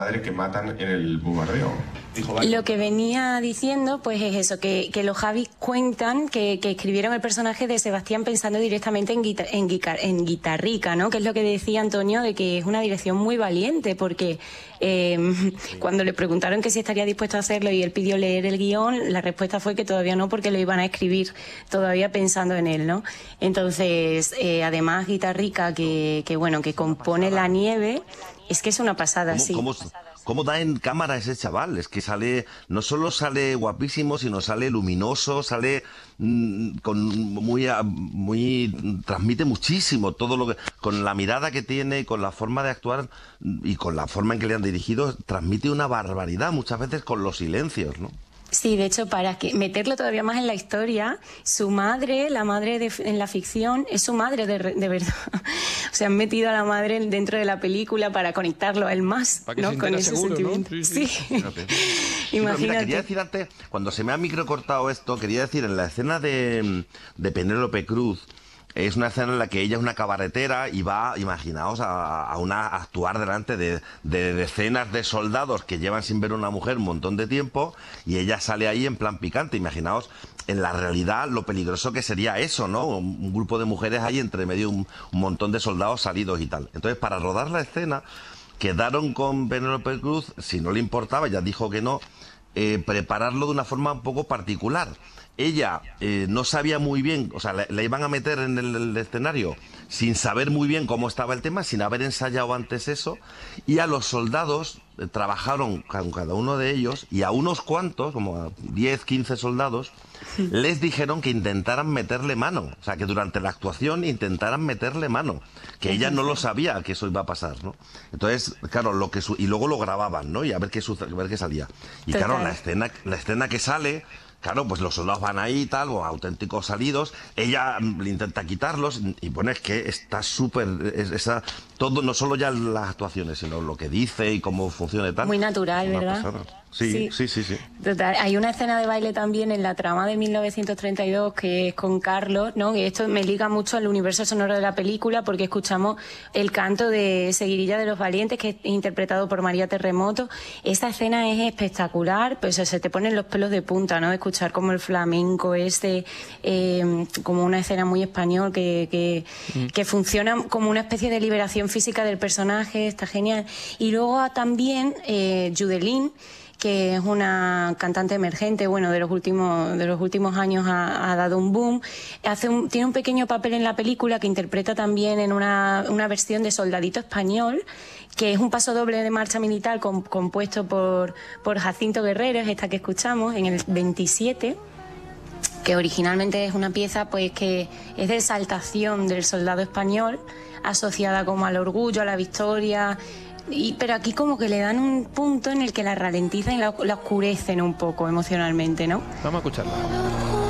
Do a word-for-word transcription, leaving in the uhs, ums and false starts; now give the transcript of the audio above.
madre que matan en el bombardeo. Dijo, vale. Lo que venía diciendo, pues es eso, que, que los Javis cuentan que, que escribieron el personaje de Sebastián pensando directamente en, guitar, en, guitar, en Guitarrica, ¿no? Que es lo que decía Antonio, de que es una dirección muy valiente, porque eh, cuando le preguntaron que si estaría dispuesto a hacerlo y él pidió leer el guión, la respuesta fue que todavía no, porque lo iban a escribir todavía pensando en él, ¿no? Entonces, eh, además Guitarrica, que, que bueno, que compone La nieve, es que es una pasada, ¿Cómo, sí. cómo, cómo da en cámara ese chaval? Es que sale, no solo sale guapísimo, sino sale luminoso, sale mmm, con muy, muy, transmite muchísimo todo lo que, con la mirada que tiene, con la forma de actuar y con la forma en que le han dirigido, transmite una barbaridad, muchas veces con los silencios, ¿no? Sí, de hecho, para que meterlo todavía más en la historia, su madre, la madre de, en la ficción, es su madre de, de verdad. O sea, han metido a la madre dentro de la película para conectarlo a él más, para que ¿no? se Con ese seguro, sentimiento. ¿no? Sí, sí. Sí. Imagínate. Sí, Imagínate. mira, quería decir antes, cuando se me ha microcortado esto, quería decir, en la escena de, de Penélope Cruz, es una escena en la que ella es una cabaretera y va, imaginaos, a, a, una, a actuar delante de, de decenas de soldados que llevan sin ver a una mujer un montón de tiempo y ella sale ahí en plan picante. Imaginaos en la realidad lo peligroso que sería eso, ¿no? Un, un grupo de mujeres ahí entre medio un, un montón de soldados salidos y tal. Entonces, para rodar la escena, quedaron con Penélope Cruz, si no le importaba, ya dijo que no, eh, prepararlo de una forma un poco particular. Ella eh, no sabía muy bien, o sea, la, la iban a meter en el, el escenario sin saber muy bien cómo estaba el tema, sin haber ensayado antes eso, y a los soldados eh, trabajaron con cada uno de ellos, y a unos cuantos, como a diez, quince soldados, les dijeron que intentaran meterle mano, o sea, que durante la actuación intentaran meterle mano, que ella no lo sabía que eso iba a pasar, ¿no? Entonces, claro, lo que su y luego lo grababan, ¿no? Y a ver qué, a ver qué salía. Y claro, la escena, la escena que sale... Claro, pues los soldados van ahí y tal, o auténticos salidos, ella le intenta quitarlos, y bueno, es que está súper, es, esa, todo, no solo ya las actuaciones, sino lo que dice y cómo funciona y tal. Muy natural, ¿verdad? Sí, sí, sí, sí, sí. Total. Hay una escena de baile también en la trama de mil novecientos treinta y dos que es con Carlos, ¿no? Y esto me liga mucho al universo sonoro de la película porque escuchamos el canto de Seguirilla de los Valientes, que es interpretado por María Terremoto. Esta escena es espectacular, pues se te ponen los pelos de punta, ¿no? Escuchar como el flamenco este, eh, como una escena muy español que, que, mm. que funciona como una especie de liberación física del personaje, está genial. Y luego también eh, Judelín, que es una cantante emergente, bueno, de los últimos de los últimos años ha, ha dado un boom. Hace un, tiene un pequeño papel en la película que interpreta también en una, una versión de Soldadito Español, que es un paso doble de marcha militar con, compuesto por, por Jacinto Guerrero, es esta que escuchamos, en el veintisiete, que originalmente es una pieza pues que es de exaltación del soldado español, asociada como al orgullo, a la victoria. Y, pero aquí como que le dan un punto en el que la ralentizan y la, la oscurecen un poco emocionalmente, ¿no? Vamos a escucharla.